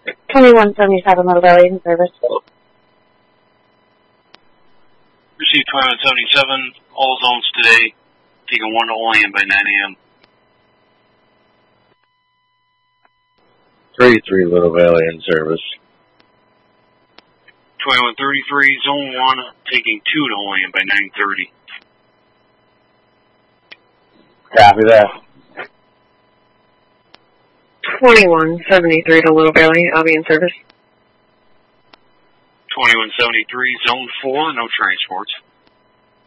2177 Little Valley in service. Received 2177, all zones today, taking 1 to land by 9 a.m. 33 Little Valley in service. 2133, zone 1, taking 2 to land by 9:30. Copy that. 2173 to Little Valley, I'll be in service. 2173, zone 4, no transports.